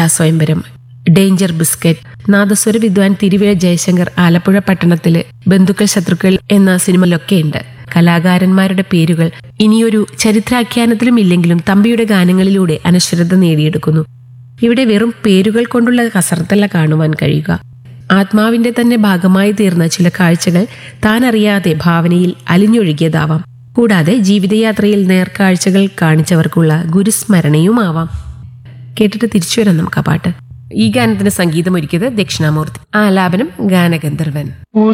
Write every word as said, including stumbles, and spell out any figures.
കലാസ്വയംവരം, danger biscuit, നാദസ്വര വിദ്വാൻ തിരുവേഴ ജയശങ്കർ ആലപ്പുഴ പട്ടണത്തിലെ ബന്ധുക്കൾ ശത്രുക്കൾ എന്ന സിനിമയിലൊക്കെയുണ്ട്. കലാകാരന്മാരുടെ പേരുകൾ ഇനിയൊരു ചരിത്രാഖ്യാനത്തിലും ഇല്ലെങ്കിലും തമ്പിയുടെ ഗാനങ്ങളിലൂടെ അനശ്വരത നേടിയെടുക്കുന്നു. ഇവിടെ വെറും പേരുകൾ കൊണ്ടുള്ള കസർത്തല്ല കാണുവാൻ കഴിയുക. ആത്മാവിന്റെ തന്നെ ഭാഗമായി തീർന്ന ചില കാഴ്ചകൾ താൻ അറിയാതെ ഭാവനയിൽ അലിഞ്ഞൊഴുകിയതാവാം. കൂടാതെ ജീവിതയാത്രയിൽ നേർക്കാഴ്ചകൾ കാണിച്ചവർക്കുള്ള ഗുരുസ്മരണയുമാവാം. കേട്ടിട്ട് തിരിച്ചു വരാം നമുക്ക് ആ പാട്ട്. ഈ ഗാനത്തിന് സംഗീതം ഒരുക്കിയത് ദക്ഷിണാമൂർത്തി, ആലാപനം ഗാനഗന്ധർവൻ.